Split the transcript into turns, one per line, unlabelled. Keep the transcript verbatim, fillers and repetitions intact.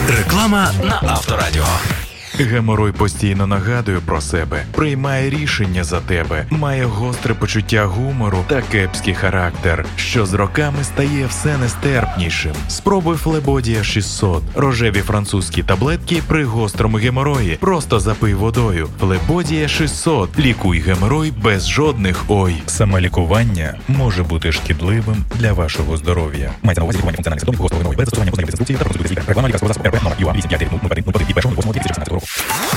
Реклама на Авторадіо.
Геморой постійно нагадує про себе, приймає рішення за тебе, має гостре почуття гумору та кепський характер, що з роками стає все нестерпнішим. Спробуй Флебодія шістсот. Рожеві французькі таблетки при гострому геморої. Просто запий водою. Флебодія шістсот. Лікуй геморой без жодних ой. Самолікування може бути шкідливим для вашого здоров'я. Мається на увазі лікування функціональних симптомів гострого геморою без застосування позначних інструкцій та процедури з лікаря. Реклама лікарського засобу РП номер ю А вісім п'ять дев'ять нуль один нуль один і першого восьмого дві тисячі шістнадцятого року.